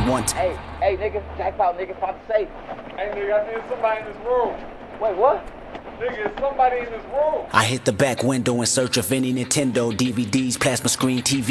one time. Hey, nigga, jackpot, nigga, found the safe. Hey, nigga, I think somebody in this room. Wait, what? Nigga, it's somebody in this room. I hit the back window in search of any Nintendo, DVDs, plasma screen, TV.